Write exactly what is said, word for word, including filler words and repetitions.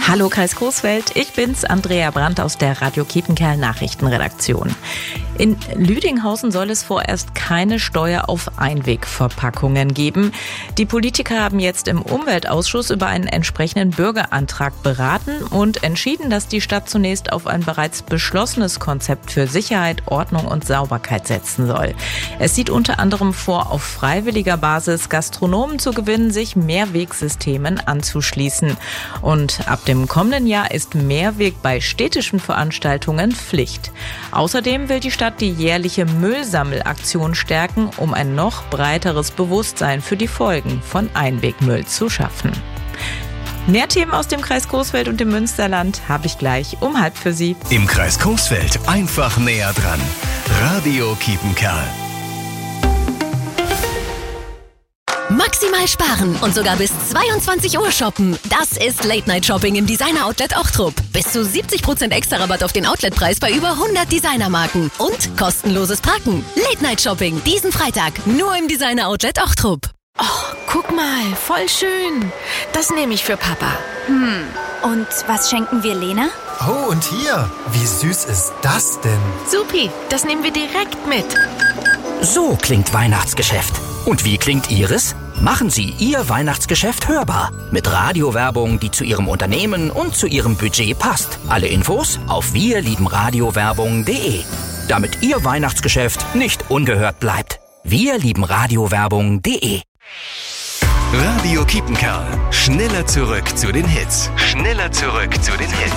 Hallo Kreis Coesfeld, ich bin's, Andrea Brandt aus der Radio Kiepenkerl Nachrichtenredaktion. In Lüdinghausen soll es vorerst keine Steuer auf Einwegverpackungen geben. Die Politiker haben jetzt im Umweltausschuss über einen entsprechenden Bürgerantrag beraten und entschieden, dass die Stadt zunächst auf ein bereits beschlossenes Konzept für Sicherheit, Ordnung und Sauberkeit setzen soll. Es sieht unter anderem vor, auf freiwilliger Basis Gastronomen zu gewinnen, sich Mehrwegsystemen anzuschließen. Und ab dem kommenden Jahr ist Mehrweg bei städtischen Veranstaltungen Pflicht. Außerdem will die Stadt die jährliche Müllsammelaktion stärken, um ein noch breiteres Bewusstsein für die Folgen von Einwegmüll zu schaffen. Mehr Themen aus dem Kreis Coesfeld und dem Münsterland habe ich gleich um halb für Sie. Im Kreis Coesfeld einfach näher dran. Radio Kiepenkerl. Maximal sparen und sogar bis zweiundzwanzig Uhr shoppen. Das ist Late-Night-Shopping im Designer-Outlet Ochtrup. Bis zu siebzig Prozent extra Rabatt auf den Outletpreis bei über hundert Designermarken. Und kostenloses Parken. Late-Night-Shopping diesen Freitag nur im Designer-Outlet Ochtrup. Oh, guck mal, voll schön. Das nehme ich für Papa. Hm, und was schenken wir Lena? Oh, und hier, wie süß ist das denn? Supi, das nehmen wir direkt mit. So klingt Weihnachtsgeschäft. Und wie klingt Ihres? Machen Sie Ihr Weihnachtsgeschäft hörbar. Mit Radiowerbung, die zu Ihrem Unternehmen und zu Ihrem Budget passt. Alle Infos auf wir lieben radiowerbung punkt de. Damit Ihr Weihnachtsgeschäft nicht ungehört bleibt. wir lieben radiowerbung punkt de. Radio Kiepenkerl. Schneller zurück zu den Hits. Schneller zurück zu den Hits.